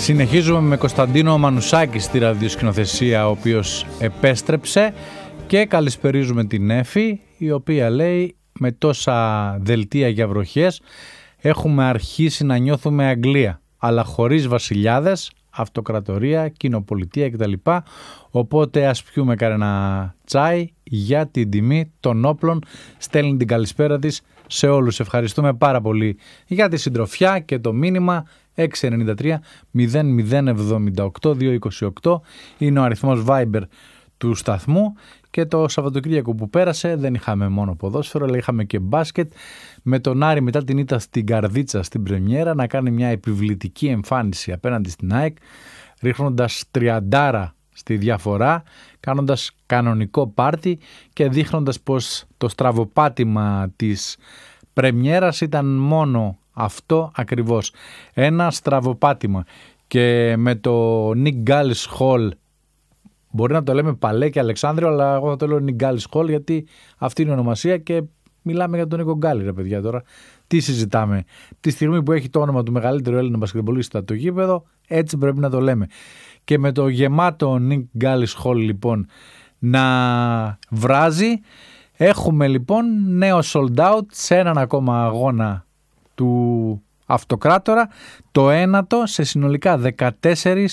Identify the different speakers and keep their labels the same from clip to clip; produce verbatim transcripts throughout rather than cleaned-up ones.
Speaker 1: Συνεχίζουμε με Κωνσταντίνο Μανουσάκη στη ραδιοσκηνοθεσία, ο οποίος επέστρεψε, και καλησπερίζουμε την Έφη, η οποία λέει: με τόσα δελτία για βροχές έχουμε αρχίσει να νιώθουμε Αγγλία, αλλά χωρίς βασιλιάδες, αυτοκρατορία, κοινοπολιτεία κτλ. Οπότε ας πιούμε κανένα τσάι για την τιμή των όπλων. Στέλνει την καλησπέρα της σε όλους. Ευχαριστούμε πάρα πολύ για τη συντροφιά και το μήνυμα. Έξι εννιά τρία μηδέν μηδέν εβδομήντα οκτώ διακόσια είκοσι οκτώ είναι ο αριθμός Viber του σταθμού. Και το Σαββατοκύριακο που πέρασε δεν είχαμε μόνο ποδόσφαιρο, αλλά είχαμε και μπάσκετ, με τον Άρη μετά την ήττα στην Καρδίτσα στην πρεμιέρα να κάνει μια επιβλητική εμφάνιση απέναντι στην ΑΕΚ, ρίχνοντας τριαντάρα στη διαφορά, κάνοντας κανονικό πάρτι και δείχνοντας πως το στραβοπάτημα της πρεμιέρας ήταν μόνο αυτό ακριβώς, ένα στραβοπάτημα. Και με το Nick Gallis Hall, μπορεί να το λέμε Παλέ και Αλεξάνδριο, αλλά εγώ θα το λέω Nick Gallis Hall, γιατί αυτή είναι η ονομασία και μιλάμε για τον Νίκο Γκάλι, ρε παιδιά. Τώρα τι συζητάμε? Τη στιγμή που έχει το όνομα του μεγαλύτερου Έλληνα μπασκετμπολίστα το γήπεδο, έτσι πρέπει να το λέμε. Και με το γεμάτο Nick Gallis Hall λοιπόν να βράζει, έχουμε λοιπόν νέο sold out σε έναν ακόμα αγώνα του Αυτοκράτορα, το ένατο σε συνολικά δεκατέσσερα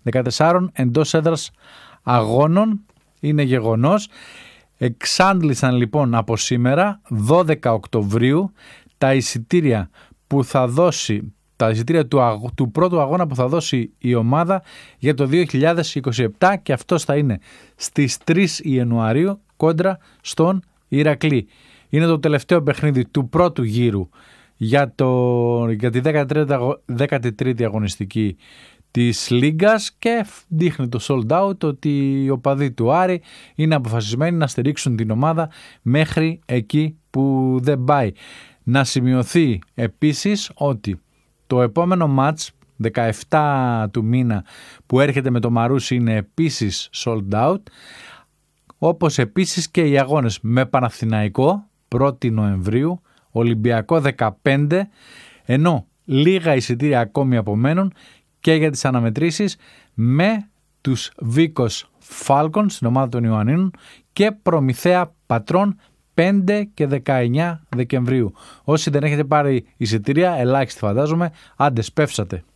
Speaker 1: εντός έδρας αγώνων. Είναι γεγονός. Εξάντλησαν λοιπόν από σήμερα, δώδεκα Οκτωβρίου, τα εισιτήρια που θα δώσει, τα εισιτήρια του, αγ, του πρώτου αγώνα που θα δώσει η ομάδα για το δύο χιλιάδες είκοσι επτά, και αυτός θα είναι στις τρεις Ιανουαρίου κόντρα στον Ηρακλή. Είναι το τελευταίο παιχνίδι του πρώτου γύρου για, το, για τη δέκατη τρίτη αγωνιστική της Λίγκας, και δείχνει το sold out ότι οι οπαδοί του Άρη είναι αποφασισμένοι να στηρίξουν την ομάδα μέχρι εκεί που δεν πάει. Να σημειωθεί επίσης ότι το επόμενο μάτς δεκαεφτά του μήνα που έρχεται με το Μαρούσι είναι επίσης sold out, όπως επίσης και οι αγώνες με Παναθηναϊκό πρώτη Νοεμβρίου, Ολυμπιακό δεκαπέντε, ενώ λίγα εισιτήρια ακόμη απομένουν και για τις αναμετρήσεις με τους Βίκος Φάλκον στην ομάδα των Ιωαννίνων και Προμηθέα Πατρών πέντε και δεκαεννιά Δεκεμβρίου. Όσοι δεν έχετε πάρει εισιτήρια, ελάχιστοι φαντάζομαι, άντε σπεύσατε.